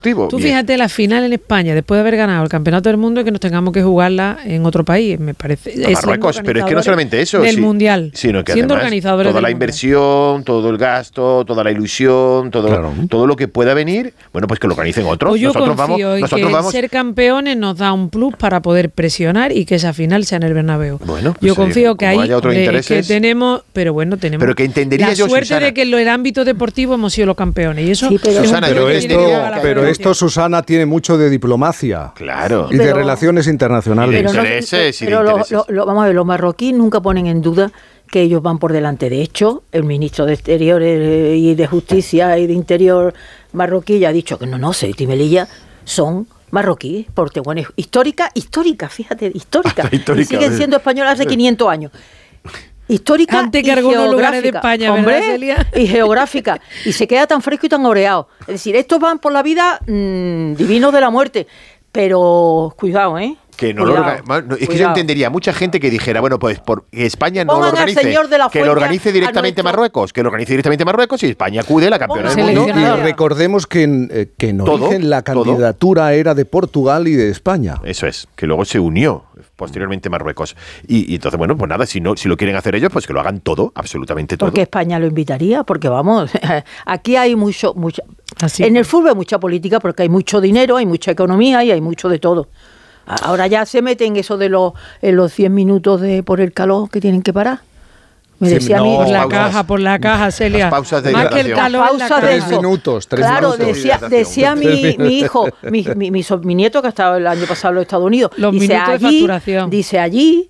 Tú fíjate la final en España, después de haber ganado el Campeonato del Mundo, y que nos tengamos que jugarla en otro país, me parece. Marruecos, pero es que no solamente eso. Del Mundial. Sino que siendo además, organizadores toda la inversión, todo el gasto, toda la ilusión, todo lo que pueda venir, bueno, pues que lo organicen otros. Pues yo nosotros confío en que ser campeones nos da un plus para poder presionar y que esa final sea en el Bernabéu. Bueno, pues yo confío que ahí que tenemos, pero tenemos pero que entendería la yo, suerte Susana, de que en el ámbito deportivo hemos sido los campeones. Y eso sí, pero, Susana, pero esto, Susana, tiene mucho de diplomacia. Claro. Y de relaciones internacionales. Vamos a ver, los marroquíes nunca ponen en duda que ellos van por delante. De hecho, el ministro de Exteriores y de Justicia y de Interior marroquí ya ha dicho que no, Ceuta y Melilla son marroquíes, porque bueno, histórica, fíjate, histórica. Y siguen siendo españolas hace 500 años. Histórica antes y que algunos lugares de geográfica, España, hombre, ¿verdad, Celia? Y geográfica, y se queda tan fresco y tan oreado. Es decir, estos van por la vida divinos de la muerte, pero cuidado, que no es que yo entendería mucha gente que dijera, bueno, pues por España no pongan lo organice, que lo organice directamente Marruecos, y España acude la campeona del mundo. Y recordemos que en origen la candidatura era de Portugal y de España. Eso es, que luego se unió posteriormente Marruecos. Y entonces, bueno, pues nada, si lo quieren hacer ellos, pues que lo hagan todo, absolutamente todo. Porque España lo invitaría, porque vamos, aquí hay mucho así. En el fútbol hay mucha política porque hay mucho dinero, hay mucha economía y hay mucho de todo. Ahora ya se meten eso de los 100 minutos por el calor que tienen que parar. Me decía a mí, por la caja, Celia. Las pausas de más que el calor, pausa de 3 minutos. Claro, decía mi hijo, mi nieto que estaba el año pasado en los Estados Unidos. Los minutos de facturación. Dice allí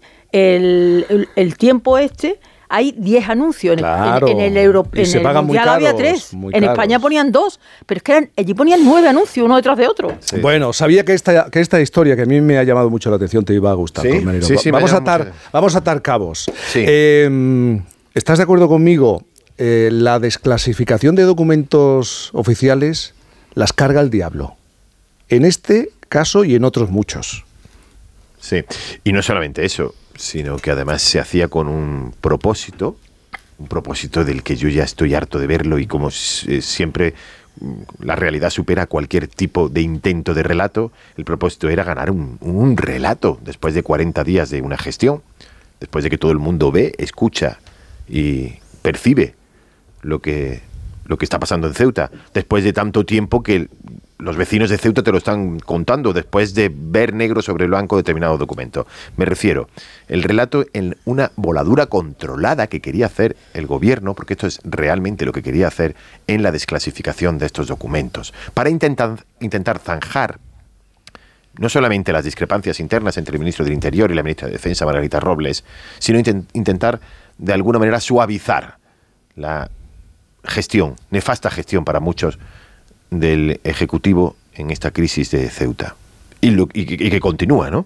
el tiempo hay 10 anuncios. Claro. En el Mundial había 3. En España ponían 2. Pero es que allí ponían 9 anuncios, uno detrás de otro. Sí. Bueno, sabía que esta historia, que a mí me ha llamado mucho la atención, te iba a gustar. Sí, sí, vamos a atar cabos. Sí. ¿Estás de acuerdo conmigo? La desclasificación de documentos oficiales las carga el diablo. En este caso y en otros muchos. Sí, y no solamente eso, sino que además se hacía con un propósito del que yo ya estoy harto de verlo, y como siempre la realidad supera cualquier tipo de intento de relato. El propósito era ganar un relato después de 40 días de una gestión, después de que todo el mundo ve, escucha y percibe lo que está pasando en Ceuta, después de tanto tiempo que los vecinos de Ceuta te lo están contando, después de ver negro sobre blanco determinado documento. Me refiero, el relato en una voladura controlada que quería hacer el gobierno, porque esto es realmente lo que quería hacer en la desclasificación de estos documentos, para intentar zanjar no solamente las discrepancias internas entre el ministro del Interior y la ministra de Defensa, Margarita Robles, sino intentar de alguna manera suavizar la nefasta gestión para muchos del Ejecutivo en esta crisis de Ceuta. Y que continúa, ¿no?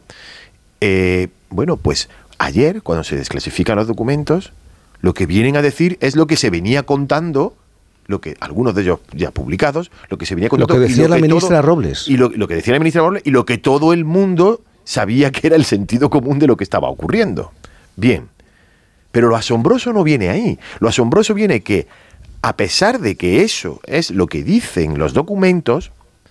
Bueno, pues ayer, cuando se desclasifican los documentos, lo que vienen a decir es lo que se venía contando, algunos de ellos ya publicados, lo que se venía contando. Lo que decía la ministra Robles. Y lo que decía la ministra Robles, y lo que todo el mundo sabía que era el sentido común de lo que estaba ocurriendo. Bien, pero lo asombroso no viene ahí. Lo asombroso viene que, a pesar de que eso es lo que dicen los documentos,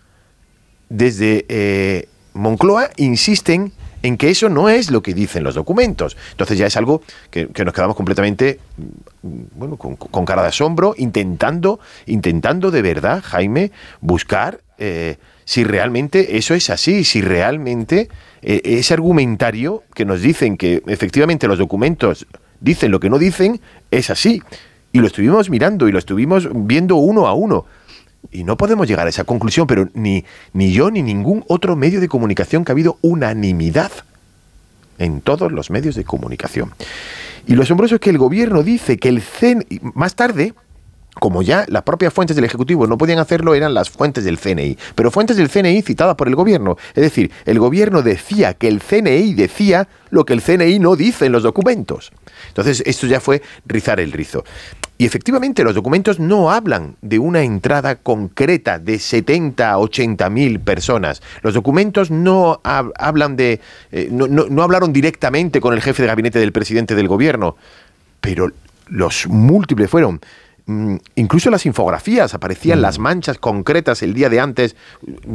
desde Moncloa insisten en que eso no es lo que dicen los documentos. Entonces ya es algo que nos quedamos completamente con cara de asombro, intentando de verdad, Jaime, buscar si realmente eso es así, si realmente ese argumentario que nos dicen que efectivamente los documentos dicen lo que no dicen, es así. Y lo estuvimos mirando y lo estuvimos viendo uno a uno. Y no podemos llegar a esa conclusión, pero ni yo ni ningún otro medio de comunicación, que ha habido unanimidad en todos los medios de comunicación. Y lo asombroso es que el gobierno dice que el CNI, más tarde, como ya las propias fuentes del Ejecutivo no podían hacerlo, eran las fuentes del CNI, pero fuentes del CNI citadas por el gobierno. Es decir, el gobierno decía que el CNI decía lo que el CNI no dice en los documentos. Entonces, esto ya fue rizar el rizo. Y efectivamente, los documentos no hablan de una entrada concreta de 70 a 80 mil personas. Los documentos no hablan de... no hablaron directamente con el jefe de gabinete del presidente del gobierno, pero los múltiples fueron incluso las infografías aparecían las manchas concretas el día de antes.